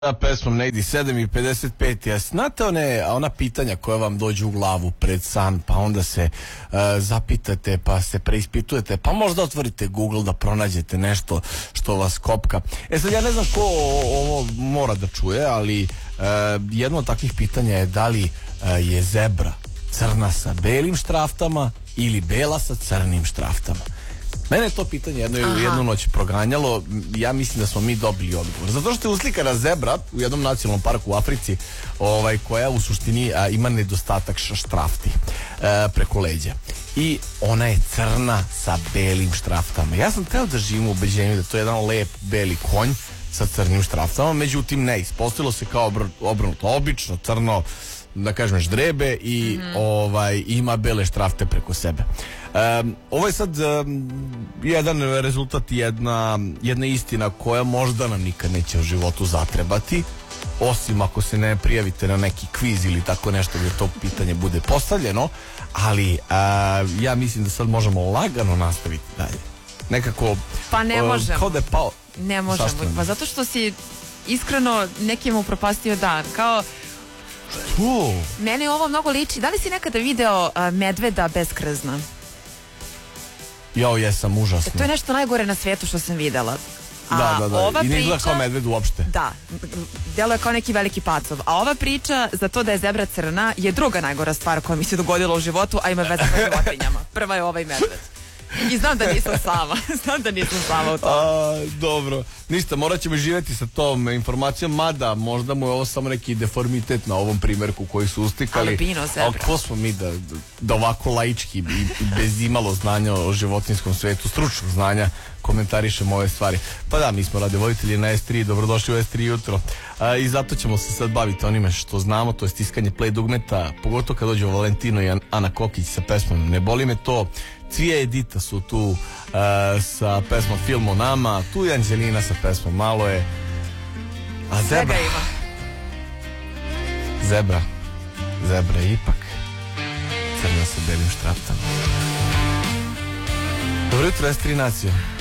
Pesmom ne idi 7:55. Ja, znate ona pitanja koja vam dođu u glavu pred san, pa onda se zapitate, pa se preispitujete, pa možda otvorite Google da pronađete nešto što vas kopka. Sad ja ne znam ko ovo mora da čuje, ali jedno od takvih pitanja je da li je zebra crna sa belim štraftama ili bela sa crnim štraftama. Mene je to pitanje jednu noć proganjalo. Ja mislim da smo mi dobili odgovor. Zato što je uslikana zebra u jednom nacionalnom parku u Africi, koja u suštini ima nedostatak štrafti preko leđa. I ona je crna sa belim štraftama. Ja sam teo da živim u ubeđenju da to je jedan lep beli konj sa crnim štraftama, međutim ne, ispostavilo se kao obrnuto. Obično crno, da kažem, ždrebe i ima bele štrafte preko sebe. Ovo je sad jedan rezultat, jedna istina koja možda nam nikad neće u životu zatrebati, osim ako se ne prijavite na neki kviz ili tako nešto gdje to pitanje bude postavljeno, ali ja mislim da sad možemo lagano nastaviti dalje. Nekako pa ne možemo. Kao da je pao. Ne možemo, pa zato što si iskreno nekim upropastio dan, kao mene ovo mnogo liči. Da li si nekada video medveda bez krzna? Jao, jesam, užasno. To je nešto najgore na svijetu što sam videla. Da. I ne izgleda kao medved uopšte. Da, delo je kao neki veliki pacov. A ova priča za to da je zebra crna je druga najgora stvar koja mi se dogodila u životu, a ima veze sa životinjama. Prva je ovaj medved. I znam da nisam sama u tom. Dobro, ništa, morat ćemo živjeti sa tom informacijom, mada možda mu je ovo samo neki deformitet na ovom primjerku koji su ustikali. Albino zebra. Ali ko smo mi da ovako laički i bez imalo znanja o životinskom svetu, stručnog znanja, komentarišemo ove stvari. Pa da, mi smo radiovoditelji na S3, dobrodošli u S3 jutro. I zato ćemo se sad baviti onime što znamo, to je stiskanje play dugmeta, pogotovo kad dođe Valentino i Ana Kokić sa pesmom Ne boli me to. Cvije Edita su tu sa pesmom Film o nama, tu je Anđelina sa pesmom Malo je, a zebra je ipak crna sa belim štraftama. Dobro jutro, S3 nacija.